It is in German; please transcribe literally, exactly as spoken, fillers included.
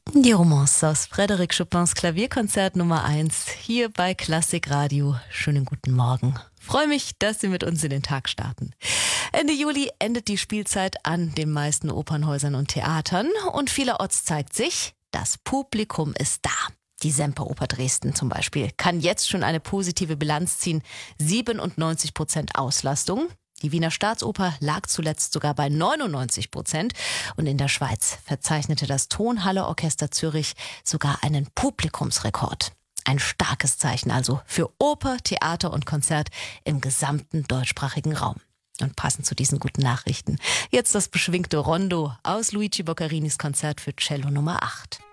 Die Romance aus Frédéric Chopins Klavierkonzert Nummer eins hier bei Klassik Radio. Schönen guten Morgen. Freue mich, dass Sie mit uns in den Tag starten. Ende Juli endet die Spielzeit an den meisten Opernhäusern und Theatern und vielerorts zeigt sich, das Publikum ist da. Die Semperoper Dresden zum Beispiel kann jetzt schon eine positive Bilanz ziehen. siebenundneunzig Prozent Auslastung. Die Wiener Staatsoper lag zuletzt sogar bei neunundneunzig Prozent und in der Schweiz verzeichnete das Tonhalle Orchester Zürich sogar einen Publikumsrekord. Ein starkes Zeichen also für Oper, Theater und Konzert im gesamten deutschsprachigen Raum. Und passend zu diesen guten Nachrichten, jetzt das beschwingte Rondo aus Luigi Boccarinis Konzert für Cello Nummer acht.